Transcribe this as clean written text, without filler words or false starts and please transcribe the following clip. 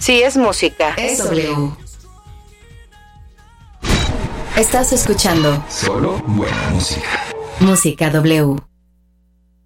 Sí, es música. Es W. Estás escuchando Solo buena música. Música W.